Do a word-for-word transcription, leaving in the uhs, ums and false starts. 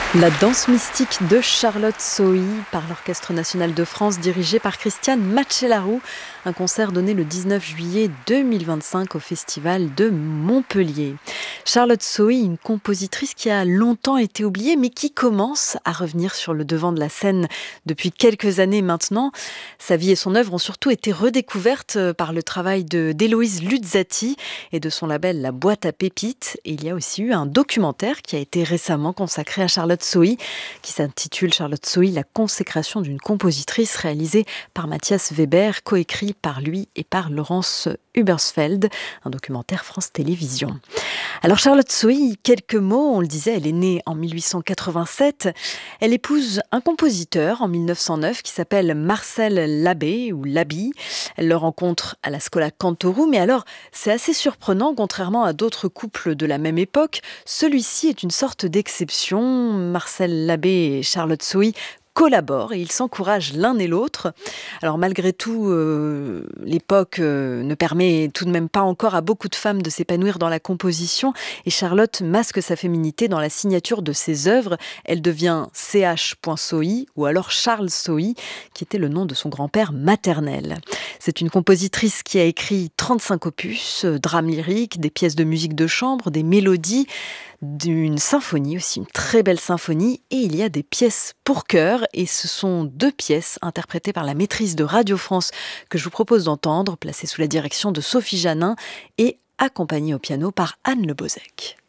La danse mystique de Charlotte Sohi par l'Orchestre national de France dirigé par Christiane Matchelaarou. Un concert donné le dix-neuf juillet deux mille vingt-cinq au Festival de Montpellier. Charlotte Sohi, une compositrice qui a longtemps été oubliée mais qui commence à revenir sur le devant de la scène depuis quelques années maintenant. Sa vie et son œuvre ont surtout été redécouvertes par le travail de, d'Héloïse Luzzati et de son label La Boîte à Pépites. Et il y a aussi eu un documentaire qui a été récemment consacré à Charlotte Sohi, qui s'intitule Charlotte Sohi, la consécration d'une compositrice, réalisé par Mathias Weber, coécrit par lui et par Laurence Hubersfeld, un documentaire France Télévisions. Alors Charlotte Sohi, quelques mots, on le disait, elle est née en mille huit cent quatre-vingt-sept. Elle épouse un compositeur en mille neuf cent neuf qui s'appelle Marcel Labbé ou Labi. Elle le rencontre à la Schola Cantorum, mais alors c'est assez surprenant, contrairement à d'autres couples de la même époque. Celui-ci est une sorte d'exception. Marcel Labbé et Charlotte Sohi collaborent et ils s'encouragent l'un et l'autre. Alors malgré tout, euh, l'époque euh, ne permet tout de même pas encore à beaucoup de femmes de s'épanouir dans la composition et Charlotte masque sa féminité dans la signature de ses œuvres. Elle devient C H Sohi ou alors Charles Sohi, qui était le nom de son grand-père maternel. C'est une compositrice qui a écrit trente-cinq opus, euh, drames lyriques, des pièces de musique de chambre, des mélodies, d'une symphonie aussi, une très belle symphonie, et il y a des pièces pour chœur, et ce sont deux pièces interprétées par la maîtrise de Radio France que je vous propose d'entendre, placées sous la direction de Sophie Janin et accompagnées au piano par Anne Le Bozec.